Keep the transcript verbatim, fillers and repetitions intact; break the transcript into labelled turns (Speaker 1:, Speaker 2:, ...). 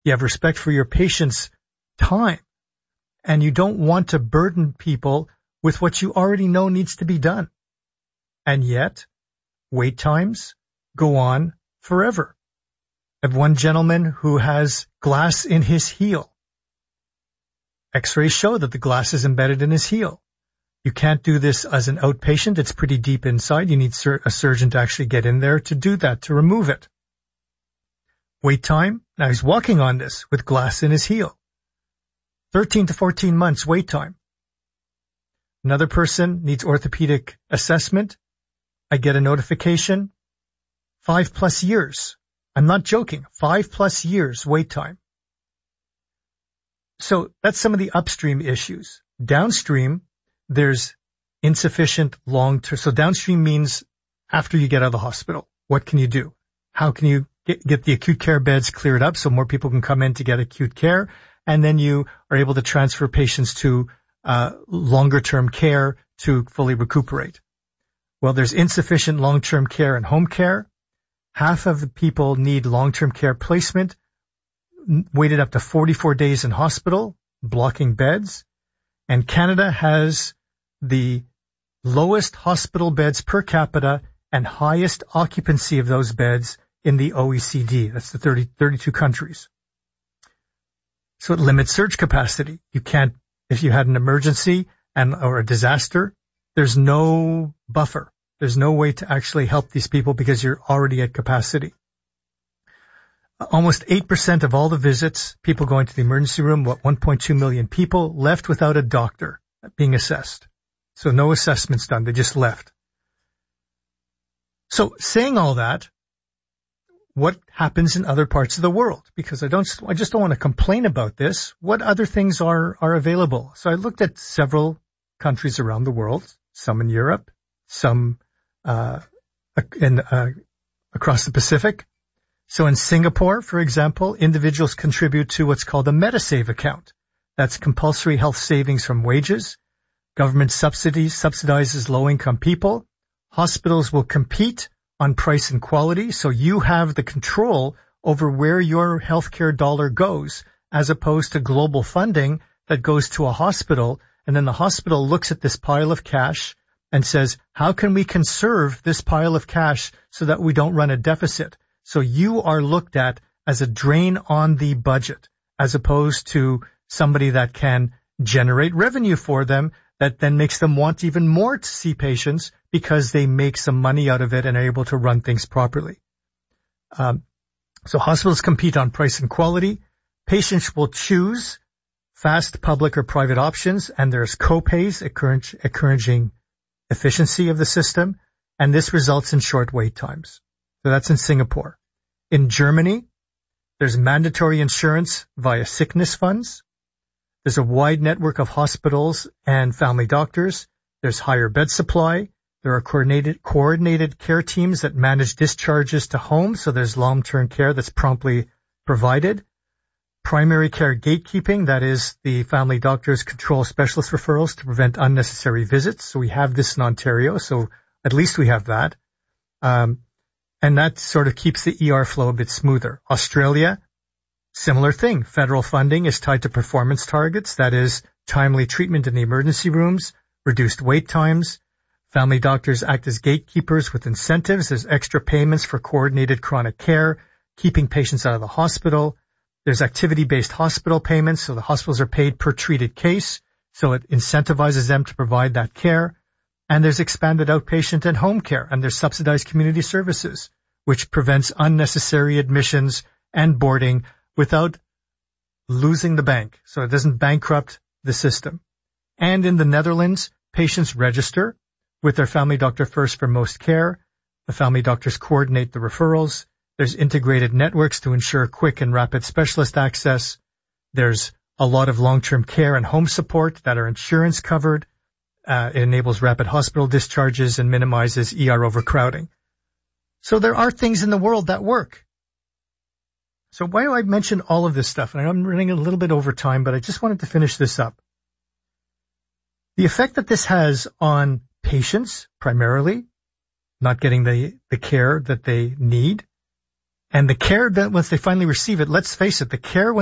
Speaker 1: You have respect for your patient's time. And you don't want to burden people with what you already know needs to be done. And yet, wait times go on forever. I have one gentleman who has glass in his heel. X-rays show that the glass is embedded in his heel. You can't do this as an outpatient. It's pretty deep inside. You need a surgeon to actually get in there to do that, to remove it. Wait time. Now he's walking on this with glass in his heel. thirteen to fourteen months wait time. Another person needs orthopedic assessment. I get a notification. Five plus years. I'm not joking. Five plus years wait time. So that's some of the upstream issues. Downstream, there's insufficient long-term. So downstream means after you get out of the hospital, what can you do? How can you get, get the acute care beds cleared up so more people can come in to get acute care? And then you are able to transfer patients to uh, longer-term care to fully recuperate. Well, there's insufficient long-term care and home care. Half of the people need long-term care placement, waited up to forty-four days in hospital, blocking beds. And Canada has the lowest hospital beds per capita and highest occupancy of those beds in the O E C D. That's the thirty, thirty-two countries. So it limits surge capacity. You can't, if you had an emergency and or a disaster, there's no buffer. There's no way to actually help these people because you're already at capacity. Almost eight percent of all the visits, people going to the emergency room, what, one point two million people left without a doctor being assessed. So no assessments done. They just left. So saying all that, what happens in other parts of the world? Because I don't, I just don't want to complain about this. What other things are, are available? So I looked at several countries around the world, some in Europe, some, uh, in, uh, across the Pacific. So in Singapore, for example, individuals contribute to what's called a MediSave account. That's compulsory health savings from wages. Government subsidies subsidizes low-income people. Hospitals will compete on price and quality, so you have the control over where your healthcare dollar goes, as opposed to global funding that goes to a hospital, and then the hospital looks at this pile of cash and says, how can we conserve this pile of cash so that we don't run a deficit? So you are looked at as a drain on the budget, as opposed to somebody that can generate revenue for them that then makes them want even more to see patients because they make some money out of it and are able to run things properly. Um, so hospitals compete on price and quality. Patients will choose fast public or private options, and there's co-pays encouraging efficiency of the system, and this results in short wait times. So that's in Singapore. In Germany, there's mandatory insurance via sickness funds. There's a wide network of hospitals and family doctors. There's higher bed supply. There are coordinated, coordinated care teams that manage discharges to home, so there's long-term care that's promptly provided. Primary care gatekeeping, that is, the family doctors control specialist referrals to prevent unnecessary visits. So we have this in Ontario, so at least we have that. Um, and that sort of keeps the E R flow a bit smoother. Australia, similar thing. Federal funding is tied to performance targets, that is, timely treatment in the emergency rooms, reduced wait times. Family doctors act as gatekeepers with incentives. There's extra payments for coordinated chronic care, keeping patients out of the hospital. There's activity-based hospital payments, so the hospitals are paid per treated case, so it incentivizes them to provide that care. And there's expanded outpatient and home care, and there's subsidized community services, which prevents unnecessary admissions and boarding without losing the bank, so it doesn't bankrupt the system. And in the Netherlands, patients register with their family doctor first for most care. The family doctors coordinate the referrals. There's integrated networks to ensure quick and rapid specialist access. There's a lot of long-term care and home support that are insurance covered. Uh, it enables rapid hospital discharges and minimizes E R overcrowding. So there are things in the world that work. So why do I mention all of this stuff? And I'm running a little bit over time, but I just wanted to finish this up. The effect that this has on patients, primarily, not getting the, the care that they need, And the care that once they finally receive it, let's face it, the care